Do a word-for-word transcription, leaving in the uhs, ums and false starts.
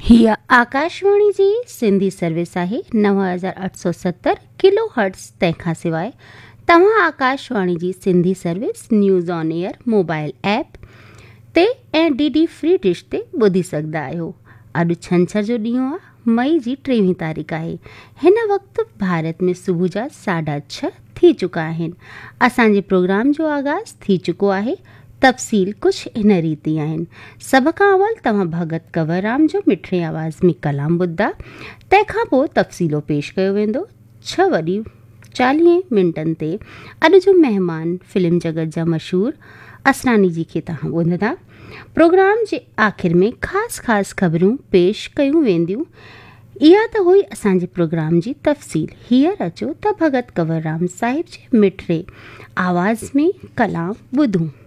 हीअ आकाशवाणी जी सिंधी सर्विस आहे नव हज़ार अठ सौ सतर किलो हर्ट्स। तंहिंखां सवाइ तव्हां आकाशवाणी जी Sindhi service news on air mobile app ते ऐं डी डी फ्री डिश ते ॿुधी सघंदा आहियो। अॼु छंछर जो ॾींहुं आहे, मई जी टेवीह तारीख़ आहे। हिन वक़्तु भारत में सुबुह जा साढा छह थी चुका आहिनि। असांजे प्रोग्राम जो आगाज़ थी चुको आहे। तफ़सील कुझु इन रीति आहिनि। सभ खां अवल तव्हां भगत कंवरराम जो मिठड़े आवाज़ में कलाम ॿुधंदा। तंहिंखां पोइ तफ़सीलो पेश कयो वेंदो छह वॾी चालीह मिंटनि ते। अॼु जो महिमान फिल्म जगत जा मशहूरु असरानी जी खे तव्हां ॿुधंदा। प्रोग्राम जे आख़िर में ख़ासि ख़ासि ख़बरूं पेश कयूं वेंदियूं। इहा त हुई असांजे प्रोग्राम जी तफ़सील। हींअर अचो त भगत कंवरराम साहिब जे मिठड़े आवाज़ में कलाम ॿुधूं।